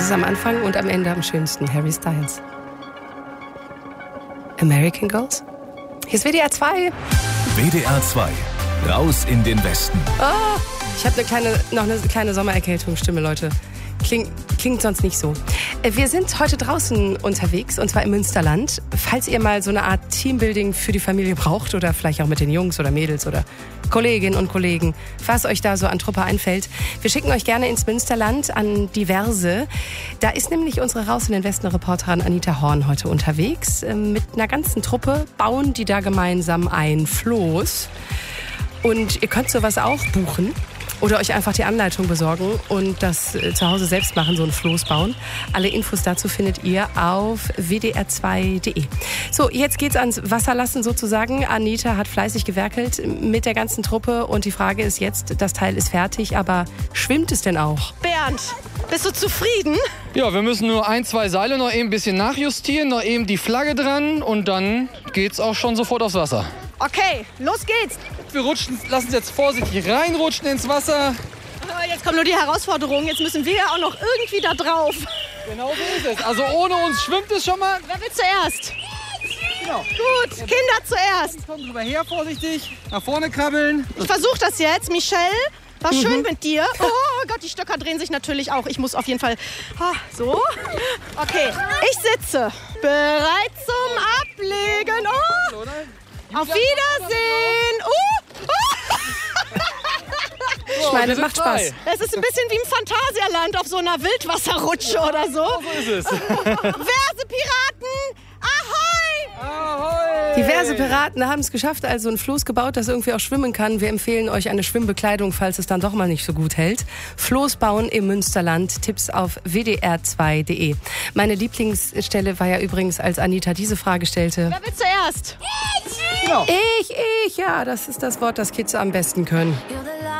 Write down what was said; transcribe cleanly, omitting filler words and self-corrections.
ist am Anfang und am Ende am schönsten. Harry Styles. American Girls? Hier ist WDR 2. WDR 2. Raus in den Westen. Oh, ich habe noch eine kleine Sommererkältungsstimme, Leute. Klingt sonst nicht so. Wir sind heute draußen unterwegs, und zwar im Münsterland. Falls ihr mal so eine Art Teambuilding für die Familie braucht oder vielleicht auch mit den Jungs oder Mädels oder Kolleginnen und Kollegen, was euch da so an Truppe einfällt, wir schicken euch gerne ins Münsterland an diverse. Da ist nämlich unsere Raus in den Westen-Reporterin Anita Horn heute unterwegs. Mit einer ganzen Truppe bauen die da gemeinsam ein Floß. Und ihr könnt sowas auch buchen. Oder euch einfach die Anleitung besorgen und das zu Hause selbst machen, so ein Floß bauen. Alle Infos dazu findet ihr auf wdr2.de. So, jetzt geht's ans Wasserlassen sozusagen. Anita hat fleißig gewerkelt mit der ganzen Truppe und die Frage ist jetzt, das Teil ist fertig, aber schwimmt es denn auch? Bernd, bist du zufrieden? Ja, wir müssen nur 1, 2 Seile noch eben ein bisschen nachjustieren, noch eben die Flagge dran und dann geht's auch schon sofort aufs Wasser. Okay, los geht's. Wir lassen es jetzt vorsichtig reinrutschen ins Wasser. Jetzt kommt nur die Herausforderung. Jetzt müssen wir ja auch noch irgendwie da drauf. Genau so ist es. Also ohne uns schwimmt es schon mal. Wer will zuerst? Genau. Gut, Kinder zuerst. Komm drüber her, vorsichtig. Nach vorne krabbeln. Ich versuche das jetzt. Michelle, war schön mit dir. Oh Gott, die Stöcker drehen sich natürlich auch. Ich muss auf jeden Fall... So. Okay, ich sitze. Bereit zum Ablegen. Oh. Auf Wiedersehen. Ich meine, es macht Spaß. Es ist ein bisschen wie im Phantasialand auf so einer Wildwasserrutsche oder so. So ist es. Diverse Piraten, ahoi! Ahoi! Diverse Piraten haben es geschafft, also ein Floß gebaut, das irgendwie auch schwimmen kann. Wir empfehlen euch eine Schwimmbekleidung, falls es dann doch mal nicht so gut hält. Floß bauen im Münsterland. Tipps auf wdr2.de. Meine Lieblingsstelle war ja übrigens, als Anita diese Frage stellte. Wer will zuerst? Ich, ja, das ist das Wort, das Kids am besten können.